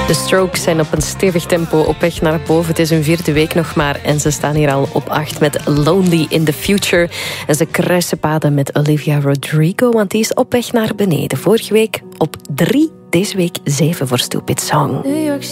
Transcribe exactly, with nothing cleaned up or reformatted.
De Strokes zijn op een stevig tempo op weg naar boven. Het is hun vierde week nog maar en ze staan hier al op acht met Lonely in the Future. En ze kruisen paden met Olivia Rodrigo, want die is op weg naar beneden. Vorige week op drie, deze week zeven voor Stupid Song. New York